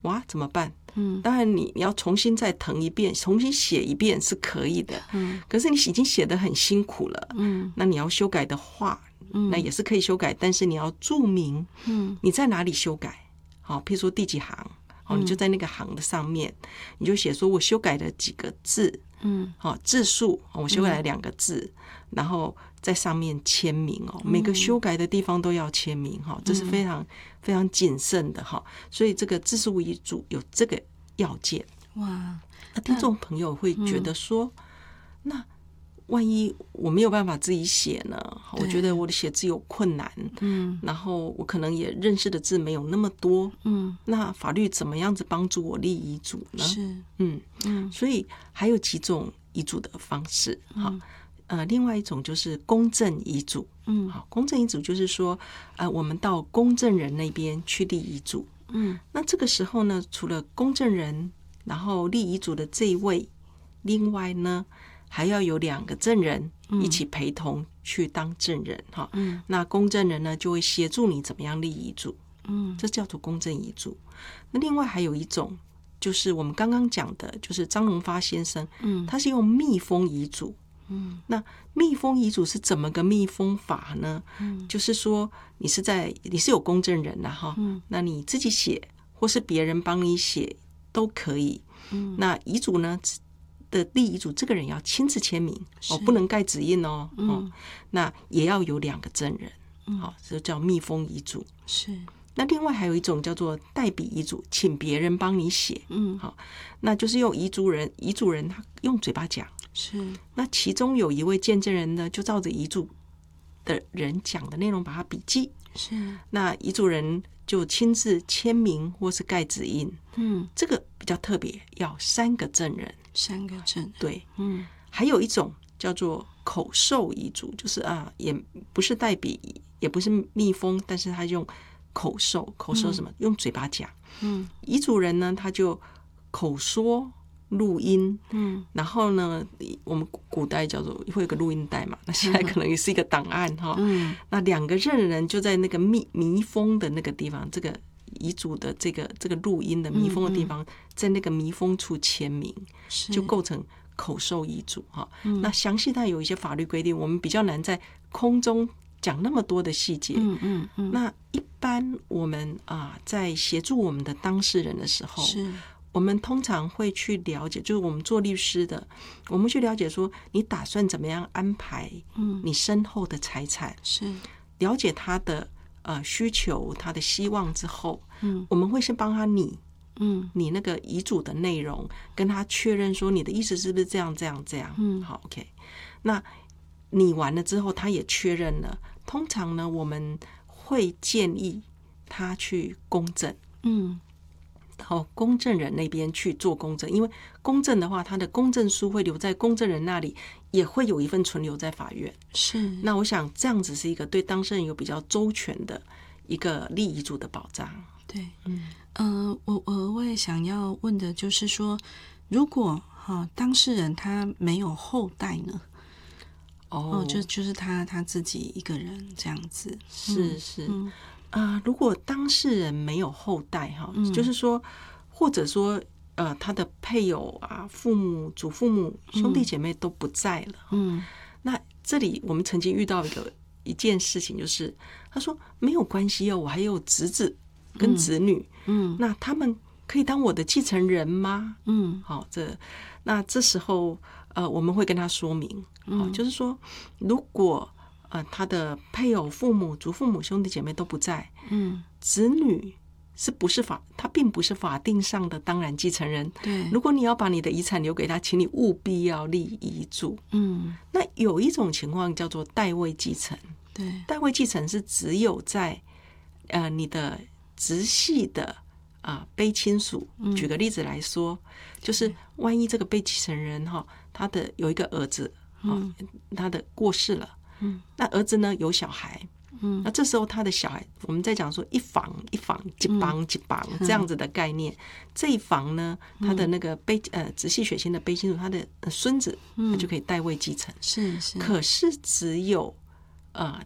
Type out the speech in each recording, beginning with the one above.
哇，怎么办？当然你要重新再誊一遍，重新写一遍是可以的。可是你已经写得很辛苦了。那你要修改的话，那也是可以修改，但是你要注明你在哪里修改。好，譬如说第几行，你就在那个行的上面，你就写说我修改了几个字。字数我修改了2个字，然后在上面签名每个修改的地方都要签名这是非常非常谨慎的所以这个自述遗嘱有这个要件。 哇， 那听众朋友会觉得说，那万一我没有办法自己写呢？我觉得我的写字有困难，然后我可能也认识的字没有那么多，那法律怎么样子帮助我立遗嘱呢？ 是， 所以还有几种遗嘱的方式，另外一种就是公证遗嘱，公证遗嘱就是说，我们到公证人那边去立遗嘱，那这个时候呢，除了公证人，然后立遗嘱的这一位，另外呢，还要有2个证人一起陪同去当证人那公证人呢就会协助你怎么样立遗嘱，这叫做公证遗嘱。那另外还有一种就是我们刚刚讲的，就是张荣发先生，他是用密封遗嘱。那密封遗嘱是怎么个密封法呢？就是说你是有公证人那你自己写或是别人帮你写都可以。那遗嘱呢的立遗嘱，这个人要亲自签名不能盖指印那也要有2个证人，这叫密封遗嘱。 是。 那另外还有一种叫做代笔遗嘱，请别人帮你写，那就是用遗嘱人他用嘴巴讲， 是。 那其中有一位见证人呢，就照着遗嘱的人讲的内容把它笔记， 是。 那遗嘱人就亲自签名或是盖指印，这个比较特别，要3个证人 ，3个证人， 对，还有一种叫做口授遗嘱，就是也不是代笔，也不是密封，但是他用口授什么？用嘴巴讲。遗嘱人呢，他就口说录音，然后呢，我们古代叫做会有个录音带嘛，那现在可能也是一个档案那2个证人就在那个密封的那个地方，这个遗嘱的这个录音的密封的地方，在那个密封处签名，就构成口授遗嘱那详细它有一些法律规定，我们比较难在空中讲那么多的细节。那一般我们在协助我们的当事人的时候，我们通常会去了解，就是我们做律师的，我们去了解说你打算怎么样安排你身后的财产， 是了解他的需求，他的希望之后，我们会先帮他拟那个遗嘱的内容，跟他确认说你的意思是不是这样好 OK。 那拟完了之后他也确认了，通常呢我们会建议他去公证，到公证人那边去做公证，因为公证的话他的公证书会留在公证人那里，也会有一份存留在法院。 是。 那我想这样子是一个对当事人有比较周全的一个立遗嘱的保障。 对，我也想要问的就是说，如果当事人他没有后代呢？就是他自己一个人这样子。 是如果当事人没有后代就是说，或者说他的配偶父母、祖父母、兄弟姐妹都不在了，那这里我们曾经遇到一件事情，就是他说没有关系我还有侄子跟子女，那他们可以当我的继承人吗？好，那这时候我们会跟他说明，就是说如果他的配偶、父母、祖父母、兄弟姐妹都不在，子女他并不是法定上的当然继承人。 对， 如果你要把你的遗产留给他，请你务必要立遗嘱。那有一种情况叫做代位继承。 对， 代位继承是只有在你的直系的卑亲属，举个例子来说，就是万一这个被继承人他的有一个儿子他的过世了，那儿子呢有小孩，那这时候他的小孩，我们在讲说一房一房一帮一帮这样子的概念，这一房呢他的那个直系血亲的卑亲属，他的孙子他就可以代位继承。 是。 可是只有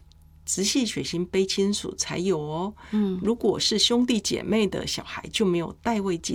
直系血亲卑亲属才有哦。如果是兄弟姐妹的小孩就没有代位继